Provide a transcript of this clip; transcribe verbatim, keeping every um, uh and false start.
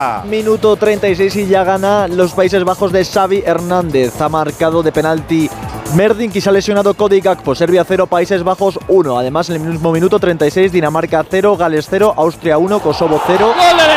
Minuto treinta y seis y ya gana los Países Bajos de Xavi Hernández. Ha marcado de penalti Merdink y se ha lesionado Cody Gakpo. Serbia cero, Países Bajos uno. Además, en el mismo minuto treinta y seis, Dinamarca cero, Gales cero, Austria uno, Kosovo cero. ¡Gol de